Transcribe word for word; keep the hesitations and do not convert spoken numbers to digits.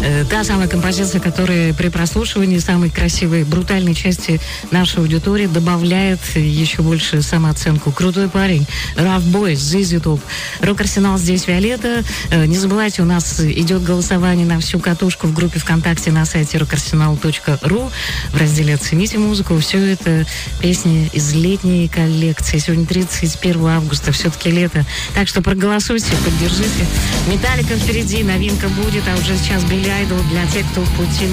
Э, та самая композиция, которая при прослушивании самой красивой, брутальной части нашей аудитории добавляет еще больше самооценку. Крутой парень. Rough Boys, зэ зэ Top. Рок-арсенал здесь Виолетта. Э, не забывайте, у нас идет голосование на всю катушку в группе ВКонтакте на сайте рок арсенал точка ру в разделе «Оцените музыку». Все это песни из летней коллекции. Сегодня тридцать первого августа, все-таки лето. Так что проголосуйте, поддержите. Металлика впереди, новинка будет, а уже сейчас Билли Айдол для тех, кто в пути